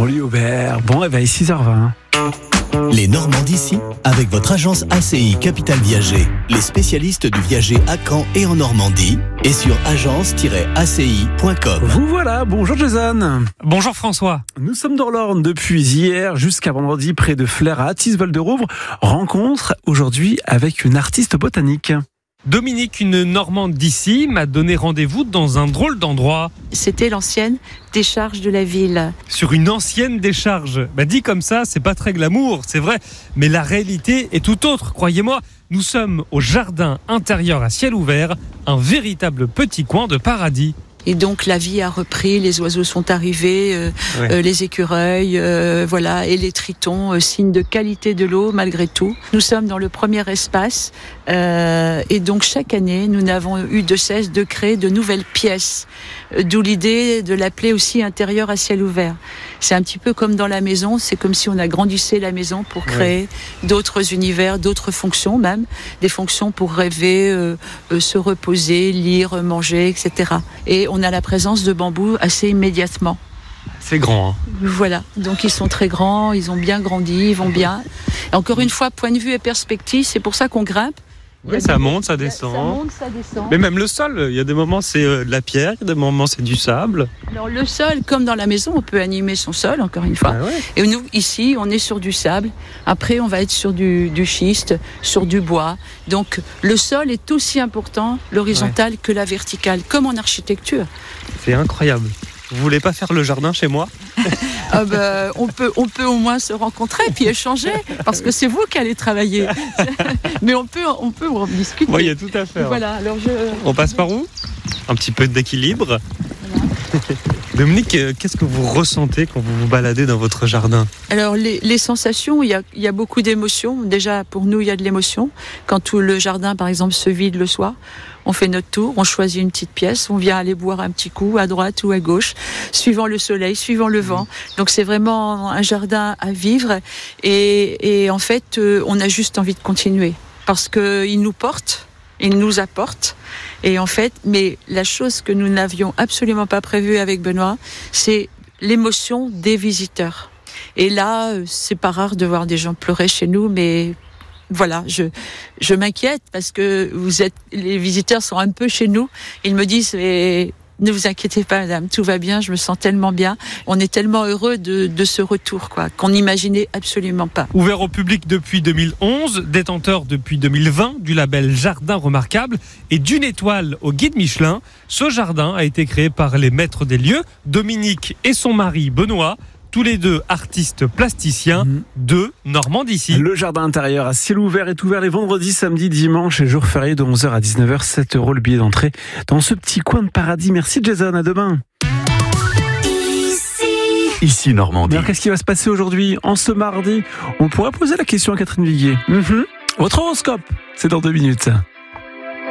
Julie Aubert. Bon réveil, 6h20. Les Normands d'ici, avec votre agence ACI Capital Viager. Les spécialistes du viager à Caen et en Normandie. Et sur agence-aci.com. Vous voilà, bonjour Jason. Bonjour François. Nous sommes dans l'Orne depuis hier jusqu'à vendredi près de Flers à Athis-Val-de-Rouvre. Rencontre aujourd'hui avec une artiste botanique. Dominique, une Normande d'ici, m'a donné rendez-vous dans un drôle d'endroit. C'était l'ancienne décharge de la ville. Sur une ancienne décharge. Dit comme ça, c'est pas très glamour, c'est vrai. Mais la réalité est tout autre, croyez-moi. Nous sommes au jardin intérieur à ciel ouvert, un véritable petit coin de paradis. Et donc la vie a repris, les oiseaux sont arrivés, les écureuils, voilà, et les tritons, signe de qualité de l'eau malgré tout. Nous sommes dans le premier espace et donc chaque année nous n'avons eu de cesse de créer de nouvelles pièces, d'où l'idée de l'appeler aussi intérieur à ciel ouvert. C'est un petit peu comme dans la maison, c'est comme si on agrandissait la maison pour créer d'autres univers, d'autres fonctions même, des fonctions pour rêver, se reposer, lire, manger, etc. Et on a la présence de bambous assez immédiatement. C'est grand, hein. Voilà, donc ils sont très grands, ils ont bien grandi, ils vont bien. Et encore une fois, point de vue et perspective, c'est pour ça qu'on grimpe. Ça monte, ça descend. Ça monte, ça descend. Mais même le sol, il y a des moments c'est de la pierre, il y a des moments c'est du sable. Alors le sol, comme dans la maison, on peut animer son sol, encore une fois. Et nous, ici, on est sur du sable. Après, on va être sur du schiste, sur du bois. Donc le sol est aussi important, l'horizontal, que la verticale, comme en architecture. C'est incroyable. Vous voulez pas faire le jardin chez moi ? On peut au moins se rencontrer puis échanger, parce que c'est vous qui allez travailler. Mais on peut en discuter. Il y a tout à faire. Voilà, alors On passe par où ? Un petit peu d'équilibre. Voilà. Dominique, qu'est-ce que vous ressentez quand vous vous baladez dans votre jardin ? Alors les sensations, il y a beaucoup d'émotions. Déjà pour nous, il y a de l'émotion. Quand tout le jardin, par exemple, se vide le soir, on fait notre tour, on choisit une petite pièce, on vient aller boire un petit coup à droite ou à gauche, suivant le soleil, suivant le vent. Donc c'est vraiment un jardin à vivre et en fait, on a juste envie de continuer parce qu'il nous porte. Il nous apporte. Et en fait, mais la chose que nous n'avions absolument pas prévue avec Benoît, c'est l'émotion des visiteurs. Et là, c'est pas rare de voir des gens pleurer chez nous, mais voilà, je m'inquiète parce que les visiteurs sont un peu chez nous. Ils me disent, ne vous inquiétez pas, madame, tout va bien, je me sens tellement bien. On est tellement heureux de ce retour, qu'on n'imaginait absolument pas. Ouvert au public depuis 2011, détenteur depuis 2020 du label Jardin Remarquable et d'une étoile au guide Michelin, ce jardin a été créé par les maîtres des lieux, Dominique et son mari Benoît, tous les deux artistes plasticiens de Normand d'ici. Le jardin intérieur à ciel ouvert est ouvert les vendredis, samedis, dimanches et jours fériés de 11h à 19h. 7 € le billet d'entrée dans ce petit coin de paradis. Merci Jason, à demain. Ici Normandie. Alors qu'est-ce qui va se passer aujourd'hui, en ce mardi ? On pourra poser la question à Catherine Viguier. Votre horoscope, c'est dans 2 minutes.